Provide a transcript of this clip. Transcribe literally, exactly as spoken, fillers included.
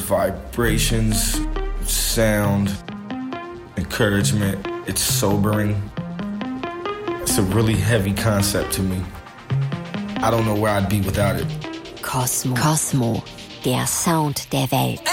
vibrations, sound, encouragement. It's sobering. It's a really heavy concept to me. I don't know where I'd be without it. Cosmo. Cosmo, der Sound der Welt.